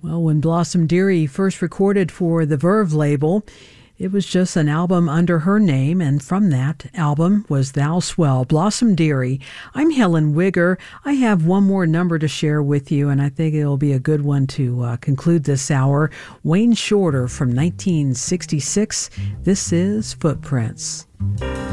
Well, when Blossom Dearie first recorded for the Verve label, it was just an album under her name, and from that album was Thou Swell, Blossom Dearie. I'm Helen Wigger. I have one more number to share with you, and I think it'll be a good one to conclude this hour. Wayne Shorter from 1966. This is Footprints.